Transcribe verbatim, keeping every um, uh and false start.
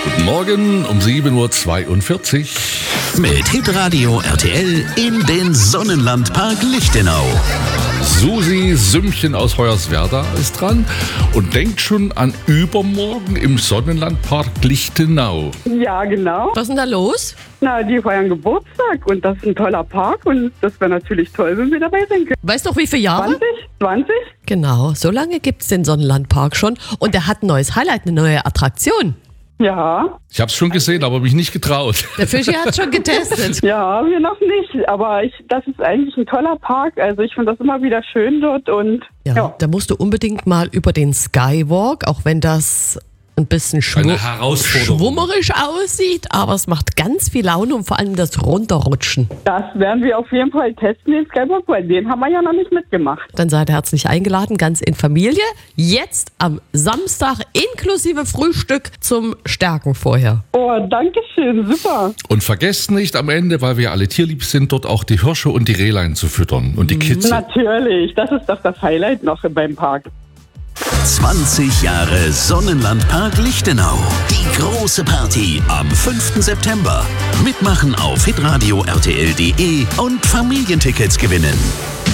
Guten Morgen um sieben Uhr zweiundvierzig. Mit Hitradio R T L in den Sonnenlandpark Lichtenau. Susi Sümmchen aus Hoyerswerda ist dran und denkt schon an übermorgen im Sonnenlandpark Lichtenau. Ja, genau. Was ist denn da los? Na, die feiern Geburtstag und das ist ein toller Park und das wäre natürlich toll, wenn wir dabei sein können. Weißt du noch, wie viele Jahre? zwanzig? zwanzig? Genau, so lange gibt es den Sonnenlandpark schon. Und der hat ein neues Highlight, eine neue Attraktion. Ja. Ich habe es schon gesehen, aber mich nicht getraut. Der Fischi hat schon getestet. Ja, wir noch nicht, aber ich, das ist eigentlich ein toller Park. Also ich finde das immer wieder schön dort und Ja, ja. da musst du unbedingt mal über den Skywalk, auch wenn das ein bisschen schwu- Eine Herausforderung. schwummerisch aussieht, aber es macht ganz viel Laune und vor allem das Runterrutschen. Das werden wir auf jeden Fall testen, den Skywalk, weil den haben wir ja noch nicht mitgemacht. Dann seid ihr herzlich eingeladen, ganz in Familie. Jetzt am Samstag inklusive Frühstück zum Stärken vorher. Oh, danke schön, super. Und vergesst nicht am Ende, weil wir alle tierlieb sind, dort auch die Hirsche und die Rehlein zu füttern und die Kitze. Natürlich, das ist doch das Highlight noch beim Park. zwanzig Jahre Sonnenlandpark Lichtenau. Die große Party am fünften September. Mitmachen auf hitradio R T L punkt de und Familientickets gewinnen.